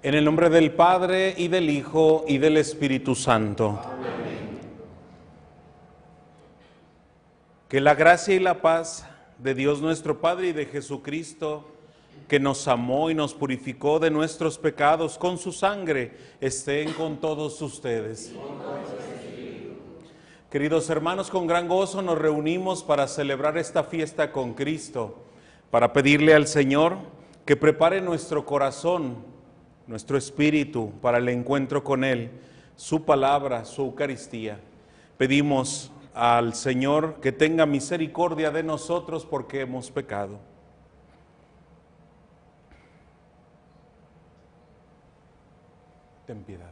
En el nombre del Padre, y del Hijo, y del Espíritu Santo. Que la gracia y la paz de Dios nuestro Padre y de Jesucristo, que nos amó y nos purificó de nuestros pecados con su sangre, estén con todos ustedes. Queridos hermanos, con gran gozo nos reunimos para celebrar esta fiesta con Cristo, para pedirle al Señor que prepare nuestro corazón, nuestro espíritu para el encuentro con Él, su palabra, su Eucaristía. Pedimos al Señor que tenga misericordia de nosotros porque hemos pecado. Ten piedad.